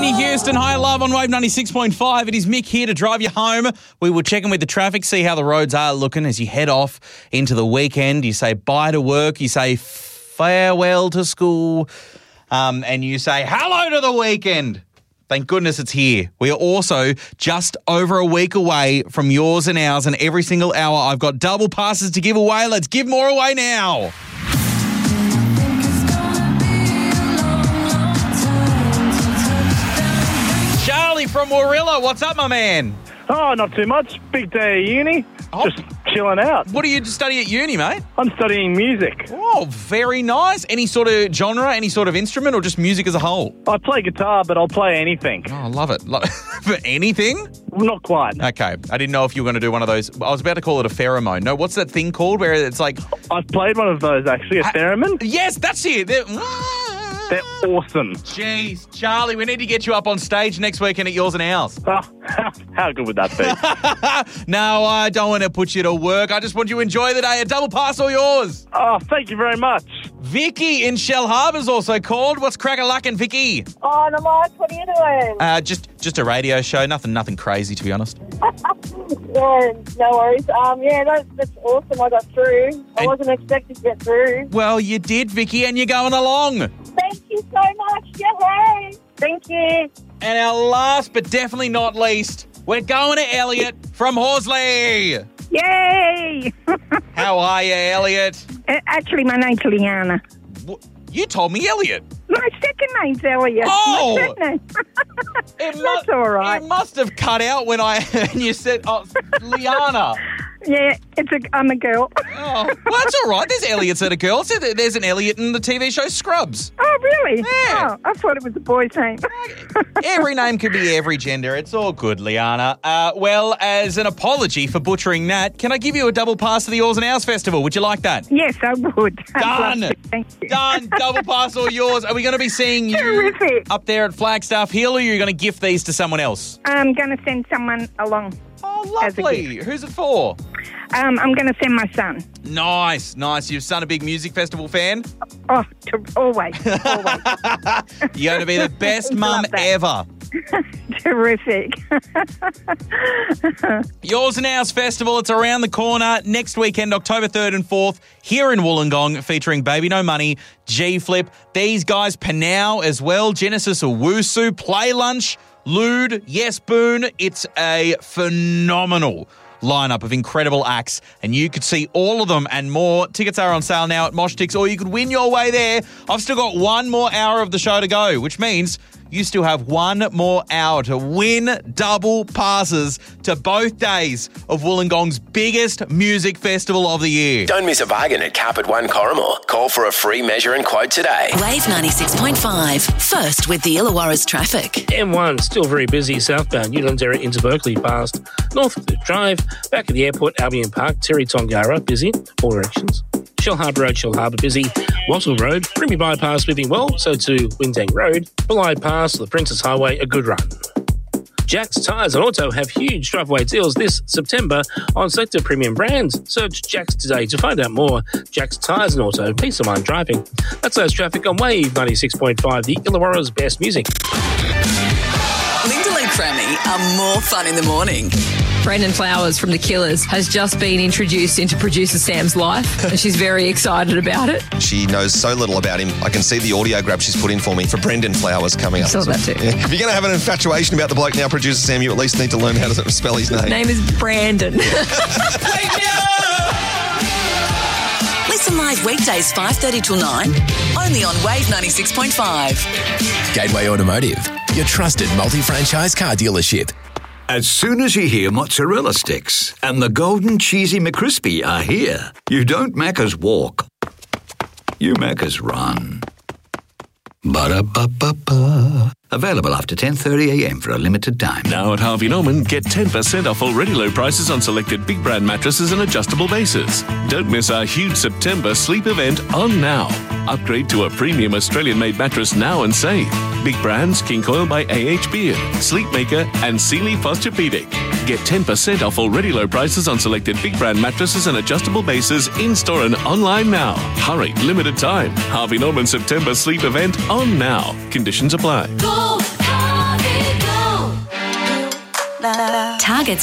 Whitney Houston, High Love on Wave 96.5. It is Mick here to drive you home. We will check in with the traffic, see how the roads are looking as you head off into the weekend. You say bye to work, you say farewell to school, and you say hello to the weekend. Thank goodness it's here. We are also just over a week away from yours and ours, and every single hour I've got double passes to give away. Let's give more away now. Charlie from Warilla, what's up, my man? Oh, not too much. Big day at uni. Just chilling out. What do you study at uni, mate? I'm studying music. Oh, very nice. Any sort of genre, any sort of instrument, or just music as a whole? I play guitar, but I'll play anything. Oh, I love it. For anything? Not quite. Okay. I didn't know if you were going to do one of those. I was about to call it a pheromone. No, what's that thing called where it's like... I've played one of those, actually, a theremin. Yes, that's it. They're awesome. Jeez, Charlie, we need to get you up on stage next weekend at yours and ours. Oh, how good would that be? No, I don't want to put you to work. I just want you to enjoy the day. A double pass all yours. Oh, thank you very much. Vicky in Shell Harbour's also called. What's crack-a-lackin', Vicky? Oh, not much. What are you doing? Just a radio show. Nothing crazy, to be honest. Yeah, no worries. That's awesome. I got through. I wasn't expecting to get through. Well, you did, Vicky, and you're going along. Thank you so much. Yay! Thank you. And our last but definitely not least, we're going to Elliot from Horsley. Yay! How are you, Elliot? Actually, my name's Liana. You told me Elliot. My second name's Elliot. Oh! My third name. That's all right. It must have cut out when you said, Liana. Yeah, I'm a girl. Oh, well, that's all right. There's Elliots that are girls. There's an Elliot in the TV show Scrubs. Oh, really? Yeah. Oh, I thought it was a boy's name. Every name could be every gender. It's all good, Liana. Well, as an apology for butchering that, can I give you a double pass to the Yours and Ours Festival? Would you like that? Yes, I would. Done. Thank you. Done. Double pass all yours. Are we going to be seeing you Terrific. up there at Flagstaff Hill, or are you going to gift these to someone else? I'm going to send someone along. Oh, lovely. Who's it for? I'm going to send my son. Nice. Your son a big music festival fan? Oh, always. You're going to be the best mum ever. Terrific. Yours and Ours Festival, it's around the corner next weekend, October 3rd and 4th, here in Wollongong, featuring Baby No Money, G-Flip, these guys, Panau as well, Genesis Owusu, Play Lunch, Lude, Yes Boone. It's a phenomenal lineup of incredible acts, and you could see all of them and more. Tickets are on sale now at Moshtix, or you could win your way there. I've still got one more hour of the show to go, which means you still have one more hour to win double passes to both days of Wollongong's biggest music festival of the year. Don't miss a bargain at Carpet One Corrimal. Call for a free measure and quote today. Wave 96.5. First with the Illawarra's traffic. M1 still very busy southbound. Ulanderra into Berkeley past Northcliffe Drive. Back at the airport, Albion Park, Terry Tongara busy. All directions. Shell Harbour Road, Shell Harbour busy. Wattle Road, Primmy Bypass moving well, so too Windang Road. Ballai Pass, the Princess Highway, a good run. Jack's Tyres and Auto have huge drive-away deals this September on selected premium brands. Search Jack's today to find out more. Jack's Tyres and Auto, peace of mind driving. That's those traffic on Wave 96.5, the Illawarra's best music. Linda and Crammy are more fun in the morning. Brendan Flowers from The Killers has just been introduced into producer Sam's life, and she's very excited about it. She knows so little about him. I can see the audio grab she's put in for me for Brendan Flowers coming up. I saw that too. Yeah. If you're going to have an infatuation about the bloke now, producer Sam, you at least need to learn how to spell his name. His name is Brandon. Listen live weekdays 5:30 till 9, only on Wave 96.5. Gateway Automotive, your trusted multi-franchise car dealership. As soon as you hear mozzarella sticks and the golden cheesy McCrispy are here, you don't Macca's walk, you Macca's run. Ba-da-ba-ba-ba. Available after 10:30am for a limited time. Now at Harvey Norman, get 10% off already low prices on selected big brand mattresses and adjustable bases. Don't miss our huge September sleep event on now. Upgrade to a premium Australian-made mattress now and save. Big brands, King Coil by AH Beard, Sleepmaker and Sealy Posturepedic. Get 10% off already low prices on selected big brand mattresses and adjustable bases in-store and online now. Hurry, limited time. Harvey Norman September sleep event on now. Conditions apply. Go Harvey. Target's